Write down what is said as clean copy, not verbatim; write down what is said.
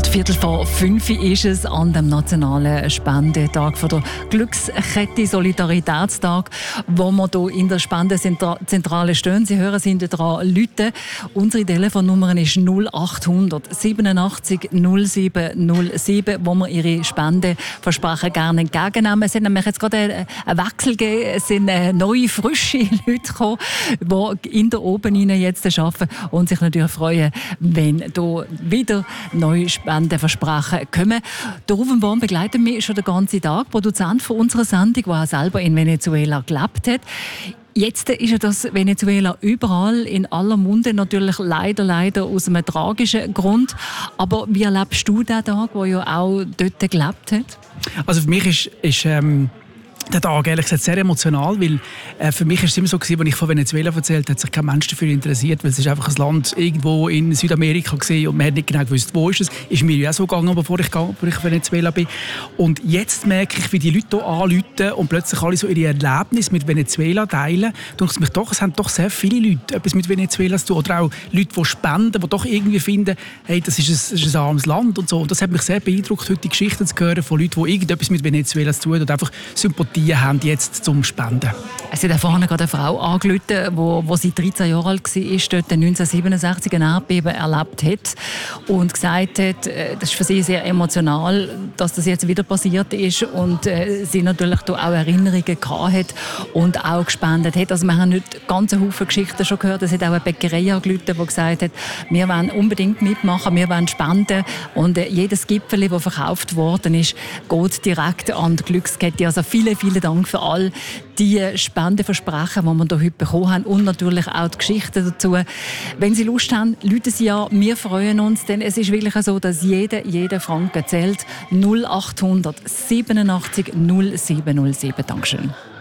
Gerade 4:45 ist es an dem nationalen Spendetag von der Glückskette Solidaritätstag, wo wir hier in der Spendenzentrale stehen. Sie hören, sind dran Leute. Unsere Telefonnummer ist 0800 87 07 07, wo wir Ihre Spendenversprechen gerne entgegennehmen. Es hat nämlich jetzt gerade einen Wechsel gegeben. Es sind neue, frische Leute gekommen, die in der Open jetzt arbeiten und sich natürlich freuen, wenn hier wieder neue Spendenversprechen kommen. Der Ruven Born begleitet mich schon den ganzen Tag, Produzent von unserer Sendung, der auch selber in Venezuela gelebt hat. Jetzt ist ja das Venezuela überall in aller Munde, natürlich leider aus einem tragischen Grund. Aber wie erlebst du den Tag, der ja auch dort gelebt hat? Also für mich ist der Tag ehrlich gesagt sehr emotional, weil für mich war es immer so gewesen, als ich von Venezuela erzählt, hat sich kein Mensch dafür interessiert, weil es ist einfach ein Land irgendwo in Südamerika war und man hat nicht genau gewusst, wo ist es. Ist mir ja auch so gegangen, bevor ich Venezuela bin. Und jetzt merke ich, wie die Leute hier anrufen und plötzlich alle so ihre Erlebnisse mit Venezuela teilen. Es haben doch sehr viele Leute etwas mit Venezuela zu tun. Oder auch Leute, die spenden, die doch irgendwie finden, hey, das ist ein armes Land und so. Und das hat mich sehr beeindruckt, heute die Geschichten zu hören von Leuten, die irgendetwas mit Venezuela zu tun und einfach Sympathie haben jetzt zum Spenden. Es hat vorhin gerade eine Frau angerufen, die seit 13 Jahren alt war, dort 1967 ein Erdbeben erlebt hat und gesagt hat, das ist für sie sehr emotional, dass das jetzt wieder passiert ist und sie natürlich da auch Erinnerungen gehabt hat und auch gespendet hat. Also wir haben heute ganz Haufen Geschichten schon gehört. Es hat auch eine Bäckerei angerufen, die gesagt hat, wir wollen unbedingt mitmachen, wir wollen spenden und jedes Gipfeli, das verkauft worden ist, geht direkt an die Glückskette. Also vielen Dank für all die Spendenversprechen, die wir hier heute bekommen haben und natürlich auch die Geschichten dazu. Wenn Sie Lust haben, rufen Sie an. Wir freuen uns, denn es ist wirklich so, dass jeder Franken zählt. 0800 87 07 07. Dankeschön.